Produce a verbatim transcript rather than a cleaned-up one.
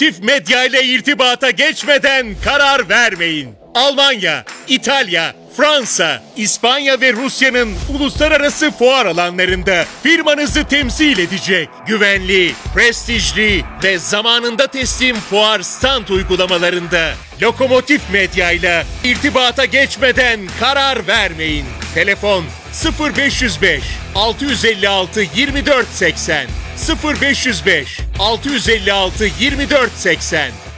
Lokomotif Medya ile irtibata geçmeden karar vermeyin. Almanya, İtalya, Fransa, İspanya ve Rusya'nın uluslararası fuar alanlarında firmanızı temsil edecek güvenli, prestijli ve zamanında teslim fuar stand uygulamalarında Lokomotif Medya ile irtibata geçmeden karar vermeyin. Telefon sıfır beş yüz beş altı yüz elli altı yirmi dört seksen sıfır beş yüz beş altı yüz elli altı yirmi dört seksen